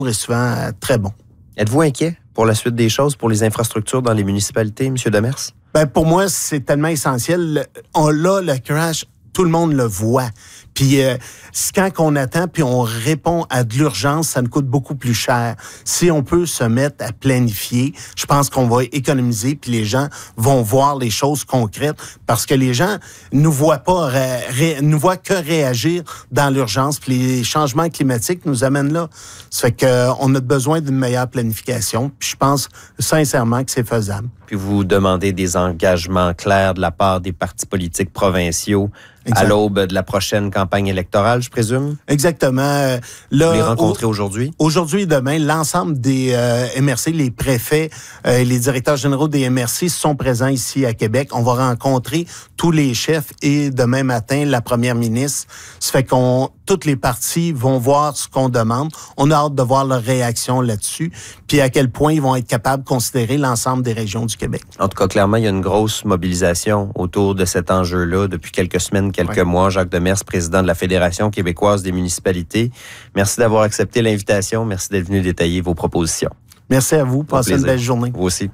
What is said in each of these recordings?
est souvent très bon. Êtes-vous inquiet pour la suite des choses, pour les infrastructures dans les municipalités, M. Demers? Ben, pour moi, c'est tellement essentiel. Le crash, tout le monde le voit. Puis quand on attend puis on répond à de l'urgence, ça nous coûte beaucoup plus cher. Si on peut se mettre à planifier, je pense qu'on va économiser puis les gens vont voir les choses concrètes parce que les gens nous voient pas nous voient que réagir dans l'urgence puis les changements climatiques nous amènent là. Ça fait que on a besoin d'une meilleure planification puis je pense sincèrement que c'est faisable. Puis vous demandez des engagements clairs de la part des partis politiques provinciaux à l'aube de la prochaine campagne électorale, je présume? Exactement. Là, vous les rencontrez aujourd'hui? Aujourd'hui et demain, l'ensemble des MRC, les préfets, les directeurs généraux des MRC sont présents ici à Québec. On va rencontrer tous les chefs et demain matin, la première ministre. Ça fait toutes les parties vont voir ce qu'on demande. On a hâte de voir leur réaction là-dessus, puis à quel point ils vont être capables de considérer l'ensemble des régions du Québec. En tout cas, clairement, il y a une grosse mobilisation autour de cet enjeu-là depuis quelques semaines, quelques mois. Jacques Demers, président de la Fédération québécoise des municipalités. Merci d'avoir accepté l'invitation. Merci d'être venu détailler vos propositions. Merci à vous. Passez une belle journée. Vous aussi.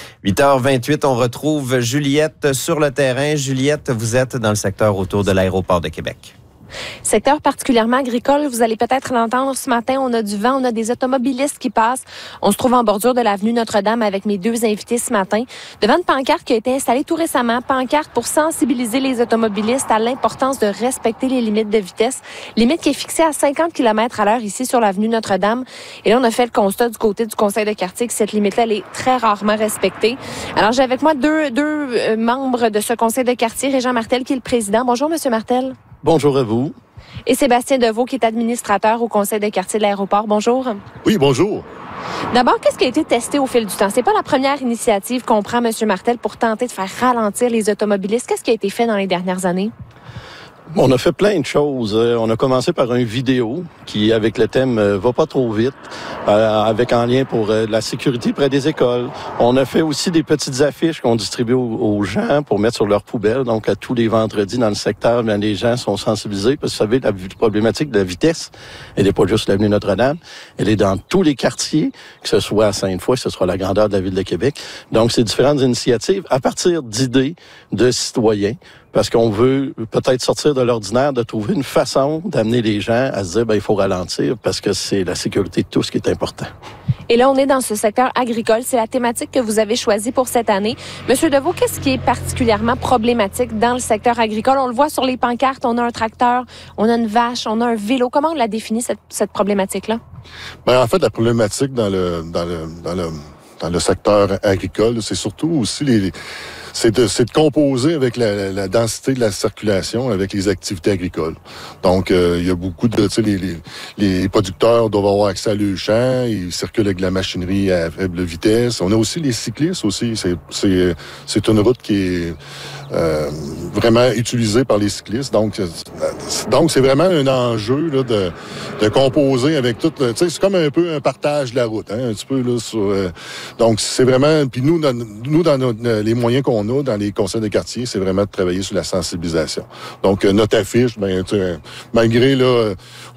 8h28, on retrouve Juliette sur le terrain. Juliette, vous êtes dans le secteur autour de l'aéroport de Québec. Secteur particulièrement agricole, vous allez peut-être l'entendre ce matin, on a du vent, on a des automobilistes qui passent. On se trouve en bordure de l'avenue Notre-Dame avec mes deux invités ce matin. Devant une pancarte qui a été installée tout récemment, pancarte pour sensibiliser les automobilistes à l'importance de respecter les limites de vitesse. Limite qui est fixée à 50 km/h ici sur l'avenue Notre-Dame. Et là, on a fait le constat du côté du conseil de quartier que cette limite-là, elle est très rarement respectée. Alors, j'ai avec moi deux membres de ce conseil de quartier, Régent Martel qui est le président. Bonjour, Monsieur Martel. Bonjour à vous. Et Sébastien Deveau, qui est administrateur au conseil de quartier de l'aéroport. Bonjour. Oui, bonjour. D'abord, qu'est-ce qui a été testé au fil du temps? C'est pas la première initiative qu'on prend, M. Martel, pour tenter de faire ralentir les automobilistes. Qu'est-ce qui a été fait dans les dernières années? On a fait plein de choses. On a commencé par une vidéo qui, avec le thème « Va pas trop vite », avec en lien pour la sécurité près des écoles. On a fait aussi des petites affiches qu'on distribue aux gens pour mettre sur leurs poubelles. Donc, à tous les vendredis dans le secteur, bien, les gens sont sensibilisés parce que vous savez, la problématique de la vitesse, elle n'est pas juste l'avenue Notre-Dame, elle est dans tous les quartiers, que ce soit à Sainte-Foy, que ce soit la grandeur de la ville de Québec. Donc, c'est différentes initiatives à partir d'idées de citoyens. Parce qu'on veut peut-être sortir de l'ordinaire, de trouver une façon d'amener les gens à se dire, il faut ralentir parce que c'est la sécurité de tous qui est important. Et là, on est dans ce secteur agricole. C'est la thématique que vous avez choisie pour cette année. Monsieur Deveau, qu'est-ce qui est particulièrement problématique dans le secteur agricole? On le voit sur les pancartes, on a un tracteur, on a une vache, on a un vélo. Comment on l'a défini, cette problématique-là? En fait, la problématique dans le secteur agricole, c'est surtout aussi c'est de composer avec la densité de la circulation avec les activités agricoles. Donc, il y a beaucoup de, les producteurs doivent avoir accès à leurs champs, ils circulent avec de la machinerie à faible vitesse. On a aussi les cyclistes aussi. C'est une route qui est vraiment utilisée par les cyclistes. Donc c'est vraiment un enjeu là, de composer avec tout. C'est comme un peu un partage de la route, un petit peu là sur. Donc c'est vraiment. Puis nous dans les moyens qu'on a dans les conseils de quartier, c'est vraiment de travailler sur la sensibilisation. Donc notre affiche, malgré là,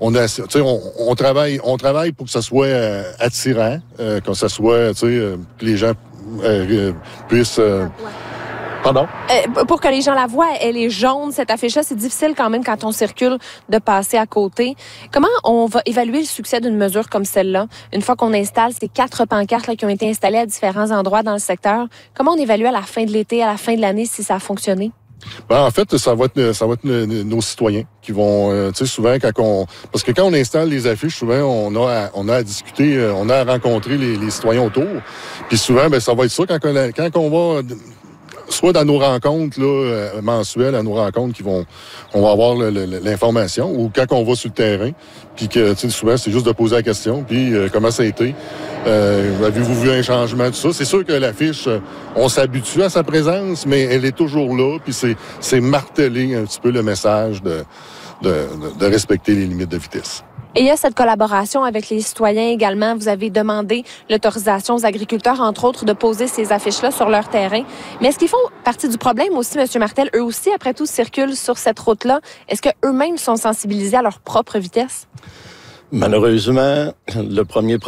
on travaille pour que ça soit attirant, que ça soit, que les gens puissent. Pardon? Pour que les gens la voient, elle est jaune, cette affiche-là. C'est difficile quand même quand on circule de passer à côté. Comment on va évaluer le succès d'une mesure comme celle-là? Une fois qu'on installe ces 4 pancartes là, qui ont été installées à différents endroits dans le secteur, comment on évalue à la fin de l'été, à la fin de l'année, si ça a fonctionné? En fait, ça va être nos citoyens qui vont, souvent parce que quand on installe les affiches, souvent on a à discuter, on a à rencontrer les citoyens autour. Puis souvent, ça va être ça quand on va soit dans nos rencontres là, mensuelles, à nos rencontres on va avoir l'information, ou quand on va sur le terrain, puis que souvent c'est juste de poser la question, puis comment ça a été, avez-vous vu un changement, tout ça. C'est sûr que l'affiche, on s'habitue à sa présence, mais elle est toujours là, puis c'est marteler un petit peu le message de respecter les limites de vitesse. Et il y a cette collaboration avec les citoyens également. Vous avez demandé l'autorisation aux agriculteurs, entre autres, de poser ces affiches-là sur leur terrain. Mais est-ce qu'ils font partie du problème aussi, M. Martel? Eux aussi, après tout, circulent sur cette route-là. Est-ce qu'eux-mêmes sont sensibilisés à leur propre vitesse? Malheureusement, le premier